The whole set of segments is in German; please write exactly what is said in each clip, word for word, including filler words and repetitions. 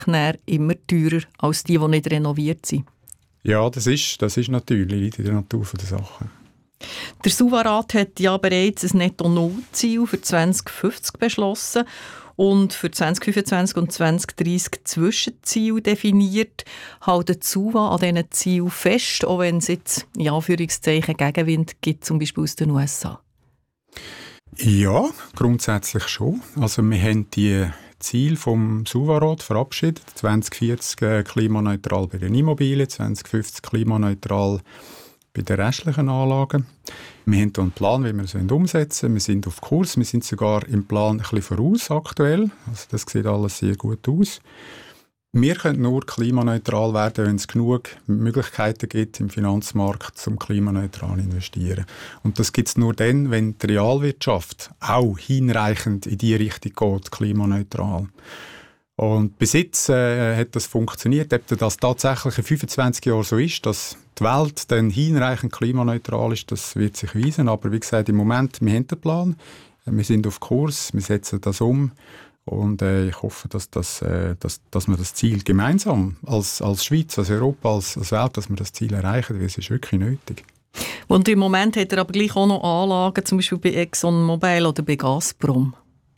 immer teurer als die, die nicht renoviert sind. Ja, das ist, das ist natürlich in der Natur der Sache. Der SUVA-Rat hat ja bereits ein Netto-Null-Ziel für zwanzig fünfzig beschlossen und für zwanzig fünfundzwanzig und zwanzig dreissig Zwischenziele definiert. Hält die SUVA an diesen Zielen fest, auch wenn es jetzt in Anführungszeichen Gegenwind gibt, zum Beispiel aus den U S A? Ja, grundsätzlich schon. Also wir haben die Ziel vom SUVA-Rat verabschiedet. zwanzig vierzig äh, klimaneutral bei den Immobilien, zwanzig fünfzig klimaneutral bei den restlichen Anlagen. Wir haben hier einen Plan, wie wir es umsetzen wollen. Wir sind auf Kurs, wir sind sogar im Plan ein bisschen voraus aktuell. Also das sieht alles sehr gut aus. Wir können nur klimaneutral werden, wenn es genug Möglichkeiten gibt im Finanzmarkt zum klimaneutral investieren. Und das gibt es nur dann, wenn die Realwirtschaft auch hinreichend in die Richtung geht, klimaneutral. Und bis jetzt äh, hat das funktioniert. Ob das tatsächlich in fünfundzwanzig Jahren so ist, dass die Welt dann hinreichend klimaneutral ist, das wird sich weisen. Aber wie gesagt, im Moment, wir haben den Plan, wir sind auf Kurs, wir setzen das um. Und äh, ich hoffe, dass, das, äh, dass, dass wir das Ziel gemeinsam als, als Schweiz, als Europa, als, als Welt, dass wir das Ziel erreichen, weil es ist wirklich nötig. Und im Moment hat er aber gleich auch noch Anlagen, zum Beispiel bei ExxonMobil oder bei Gazprom.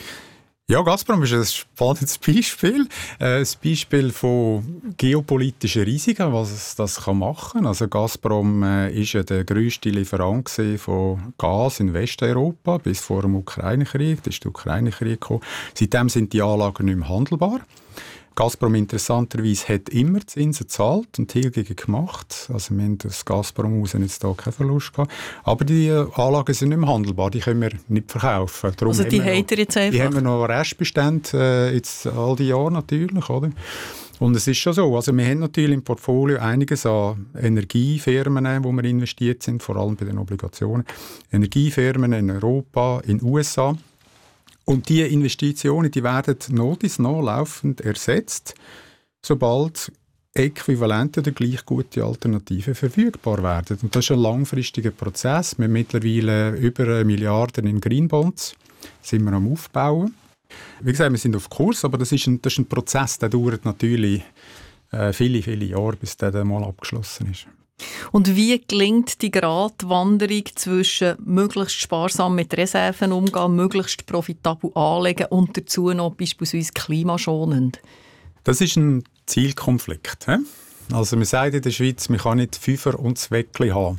Ja, Gazprom ist ein spannendes Beispiel. Äh, ein Beispiel von geopolitischen Risiken, was das machen kann. Also Gazprom äh, ist ja der grösste Lieferant von Gas in Westeuropa bis vor dem Ukraine-Krieg. Da ist der Ukraine-Krieg gekommen. Seitdem sind die Anlagen nicht mehr handelbar. Gazprom interessanterweise hat immer Zinsen gezahlt und Tilgungen gemacht. Also wir haben das Gazprom raus jetzt da keinen Verlust gehabt. Aber die Anlagen sind nicht mehr handelbar, die können wir nicht verkaufen. Darum also die haben wir jetzt einfach? Die haben wir noch Restbestände äh, jetzt all die Jahre natürlich, oder? Und es ist schon so, also wir haben natürlich im Portfolio einiges an Energiefirmen, wo wir investiert sind, vor allem bei den Obligationen. Energiefirmen in Europa, in den U S A. Und diese Investitionen, die werden noch bis noch laufend ersetzt, sobald äquivalente oder gleich gute Alternativen verfügbar werden. Und das ist ein langfristiger Prozess. Wir haben mittlerweile über eine Milliarde in Greenbonds, sind wir am Aufbauen. Wie gesagt, wir sind auf Kurs, aber das ist ein, das ist ein Prozess, der dauert natürlich äh, viele, viele Jahre, bis der dann mal abgeschlossen ist. Und wie gelingt die Gratwanderung zwischen möglichst sparsam mit Reserven umgehen, möglichst profitabel anlegen und dazu noch beispielsweise klimaschonend? Das ist ein Zielkonflikt. He? Also man sagt in der Schweiz, man kann nicht Fünfer und Zweckli haben.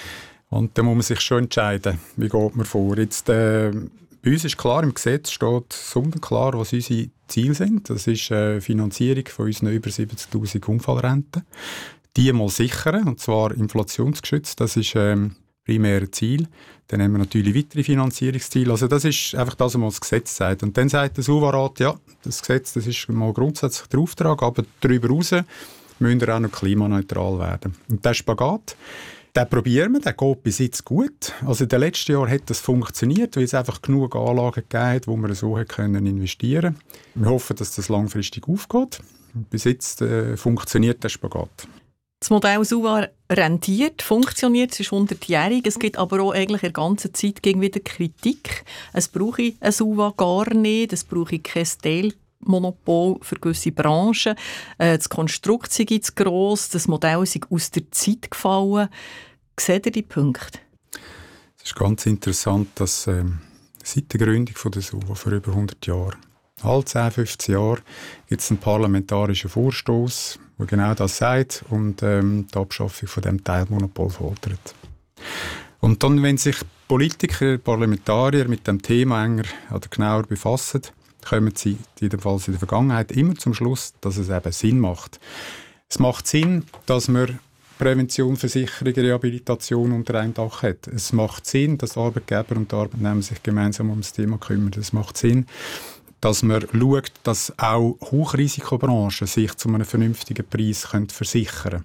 Und da muss man sich schon entscheiden, wie geht man vor. Jetzt, äh, bei uns ist klar, im Gesetz steht sonnenklar, was unsere Ziele sind. Das ist äh, Finanzierung von unseren über siebzigtausend Unfallrenten. Die mal sichern, und zwar inflationsgeschützt, das ist ähm, primäre Ziel. Dann haben wir natürlich weitere Finanzierungsziele. Also das ist einfach das, was das Gesetz sagt. Und dann sagt der SUVA-Rat, ja, das Gesetz, das ist mal grundsätzlich der Auftrag, aber darüber hinaus müssen wir auch noch klimaneutral werden. Und der Spagat, den probieren wir, der geht bis jetzt gut. Also in den letzten Jahren hat das funktioniert, weil es einfach genug Anlagen gegeben hat, wo wir so können investieren können. Wir hoffen, dass das langfristig aufgeht. Bis jetzt äh, funktioniert der Spagat. Das Modell SUVA rentiert, funktioniert, es ist hundertjährig. Es gibt aber auch eigentlich in der ganzen Zeit gegen wieder Kritik. Es brauche ein SUVA gar nicht, es brauche kein Teilmonopol für gewisse Branchen. Das Konstrukt sei zu gross, das Modell sei aus der Zeit gefallen. Seht ihr die Punkte? Es ist ganz interessant, dass ähm, seit der Gründung von der SUVA vor über hundert Jahren, alle zehn, fünfzehn Jahre, gibt es einen parlamentarischen Vorstoß, der genau das sagt und ähm, die Abschaffung von dem Teilmonopol fordert. Und dann, wenn sich Politiker, Parlamentarier mit dem Thema enger oder genauer befassen, kommen sie jedenfalls in der Vergangenheit immer zum Schluss, dass es eben Sinn macht. Es macht Sinn, dass man Prävention, Versicherung, Rehabilitation unter einem Dach hat. Es macht Sinn, dass Arbeitgeber und Arbeitnehmer sich gemeinsam um das Thema kümmern. Es macht Sinn, dass man schaut, dass auch Hochrisikobranchen sich zu einem vernünftigen Preis versichern können.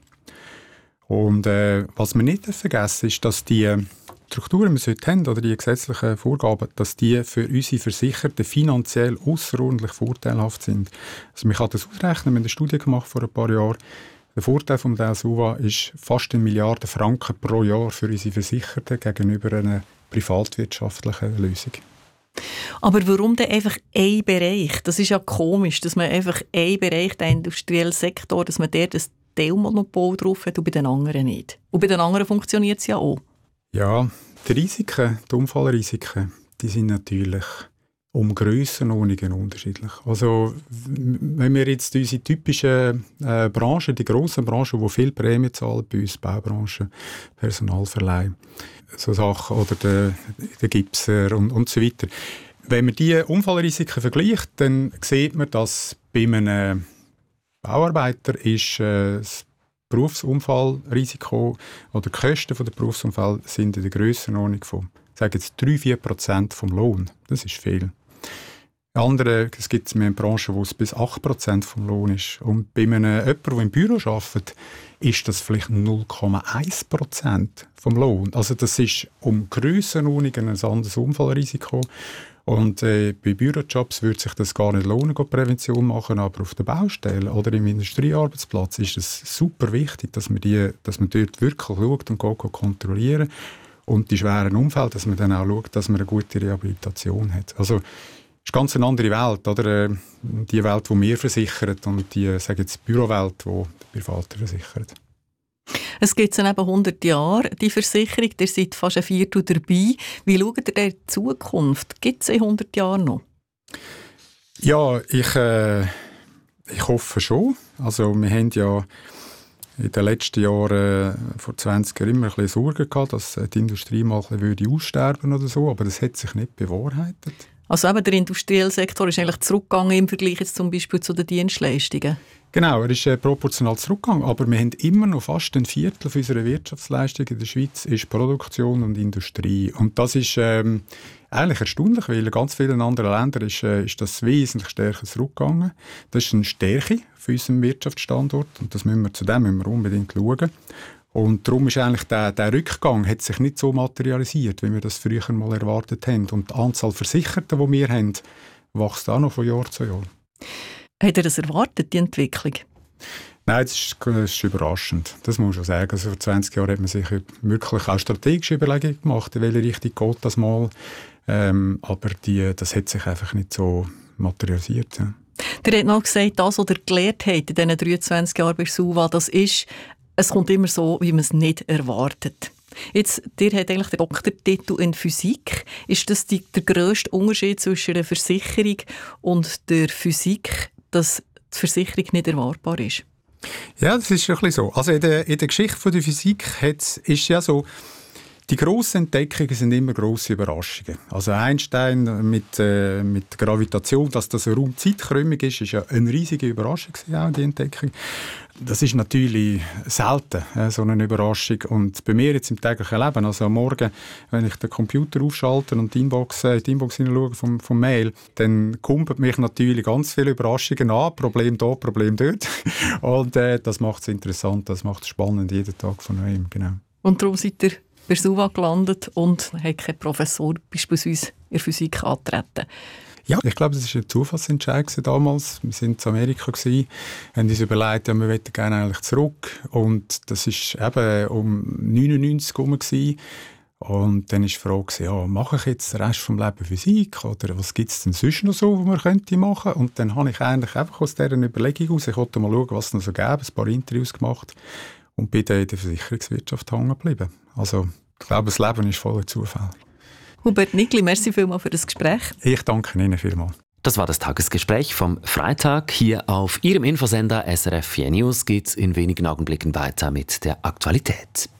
Und äh, was wir nicht vergessen ist, dass die Strukturen, die wir heute haben, oder die gesetzlichen Vorgaben, dass die für unsere Versicherten finanziell ausserordentlich vorteilhaft sind. Also man kann das ausrechnen, wir haben eine Studie gemacht vor ein paar Jahren. Der Vorteil vom Modell SUVA ist fast eine Milliarde Franken pro Jahr für unsere Versicherten gegenüber einer privatwirtschaftlichen Lösung. Aber warum denn einfach ein Bereich? Das ist ja komisch, dass man einfach einen Bereich, den industriellen Sektor, dass man der das Teilmonopol drauf hat und bei den anderen nicht. Und bei den anderen funktioniert es ja auch. Ja, die Risiken, die Unfallrisiken, die sind natürlich um Grössenordnungen unterschiedlich. Also wenn wir jetzt unsere typischen äh, Branchen, die grossen Branchen, die viel Prämie zahlen bei uns, Baubranche, Personalverleih, so Sachen, oder der, der Gipser und, und so weiter. Wenn man diese Unfallrisiken vergleicht, dann sieht man, dass bei einem Bauarbeiter ist äh, das Berufsunfallrisiko oder die Kosten der Berufsunfall sind in der Grössenordnung von, sagen jetzt, drei bis vier Prozent vom Lohn. Das ist viel. Andere, es gibt mehr Branchen, wo es bis acht Prozent vom Lohn ist. Und bei einem jemanden, der im Büro arbeitet, ist das vielleicht null Komma eins Prozent vom Lohn. Also das ist um Grössenordnungen ein anderes Unfallrisiko. Und äh, bei Bürojobs würde sich das gar nicht lohnen, Prävention machen, aber auf der Baustelle oder im Industriearbeitsplatz ist es super wichtig, dass man, die, dass man dort wirklich schaut und geht, geht kontrollieren. Und die schweren Unfälle, dass man dann auch schaut, dass man eine gute Rehabilitation hat. Also ist ganz eine andere Welt, oder? Die Welt, die wir versichern, und die, sage jetzt, Bürowelt, die die Privaten versichern. Es gibt eben hundert Jahre, die Versicherung. Ihr seid fast ein Viertel dabei. Wie schaut ihr in die Zukunft? Gibt es in hundert Jahren noch? Ja, ich, äh, ich hoffe schon. Also wir haben ja in den letzten Jahren, äh, vor zwanzig Jahren, immer ein bisschen Sorgen gehabt, dass die Industrie mal ein bisschen aussterben würde oder so, aber das hat sich nicht bewahrheitet. Also eben der industrielle Sektor ist eigentlich zurückgegangen im Vergleich jetzt zum Beispiel zu den Dienstleistungen? Genau, er ist äh, proportional zurückgegangen, aber wir haben immer noch fast ein Viertel unserer Wirtschaftsleistung in der Schweiz ist Produktion und Industrie. Und das ist ähm, eigentlich erstaunlich, weil in ganz vielen anderen Ländern ist, äh, ist das wesentlich stärker zurückgegangen. Das ist eine Stärke für unseren Wirtschaftsstandort und das müssen wir, zu dem müssen wir unbedingt schauen. Und darum ist eigentlich der, der Rückgang hat sich nicht so materialisiert, wie wir das früher mal erwartet haben. Und die Anzahl Versicherten, die wir haben, wächst auch noch von Jahr zu Jahr. Hat er das erwartet, die Entwicklung? Nein, das ist, das ist überraschend. Das muss man schon sagen. Also vor zwanzig Jahren hat man sich wirklich auch strategische Überlegungen gemacht, in welche Richtung geht das mal. Ähm, aber die, das hat sich einfach nicht so materialisiert. Ja. Der hat noch gesagt, das, was er gelernt hat in diesen dreiundzwanzig Jahren bei SUVA, das ist, es kommt immer so, wie man es nicht erwartet. Jetzt, der hat eigentlich den Doktortitel in Physik. Ist das die, der grösste Unterschied zwischen der Versicherung und der Physik, dass die Versicherung nicht erwartbar ist? Ja, das ist ein bisschen so. Also in der, in der Geschichte der Physik ist ja so, die grossen Entdeckungen sind immer grosse Überraschungen. Also Einstein mit, äh, mit Gravitation, dass das eine Raum-Zeitkrümmung ist, ist ja eine riesige Überraschung gewesen, auch die Entdeckung. Das ist natürlich selten, äh, so eine Überraschung. Und bei mir jetzt im täglichen Leben, also am Morgen, wenn ich den Computer aufschalte und die Inbox, äh, die Inbox hineinschaue vom, vom Mail, dann kumpelt mich natürlich ganz viele Überraschungen an. Problem da, Problem dort. Und äh, das macht es interessant, das macht es spannend, jeden Tag von neuem. Genau. Und darum seid ihr bei SUVA gelandet und hat kein Professor beispielsweise in der Physik angetreten. Ja, ich glaube, das war ein Zufallsentscheid damals. Wir waren in Amerika, haben uns überlegt, ja, wir möchten gerne eigentlich zurück. Und das war eben um neunundneunzig herum. Und dann war die Frage, ja, mache ich jetzt den Rest des Lebens Physik? Oder was gibt es denn sonst noch so, was man könnte machen? Und dann habe ich eigentlich einfach aus dieser Überlegung aus, ich wollte mal schauen, was es noch so gäbe, ein paar Interviews gemacht und bin dann in der Versicherungswirtschaft hängen geblieben. Also, ich glaube, das Leben ist voller Zufall. Hubert Nigli, merci vielmals für das Gespräch. Ich danke Ihnen vielmals. Das war das Tagesgespräch vom Freitag. Hier auf Ihrem Infosender S R F vier News geht es in wenigen Augenblicken weiter mit der Aktualität.